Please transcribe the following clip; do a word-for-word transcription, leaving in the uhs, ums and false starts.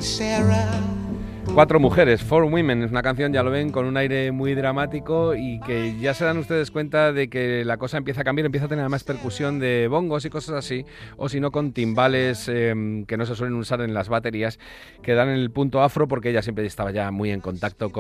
Cuatro mujeres, Four Women, es una canción, ya lo ven, con un aire muy dramático y que ya se dan ustedes cuenta de que la cosa empieza a cambiar, empieza a tener más percusión de bongos y cosas así, o si no con timbales eh, que no se suelen usar en las baterías, que dan el punto afro porque ella siempre estaba ya muy en contacto con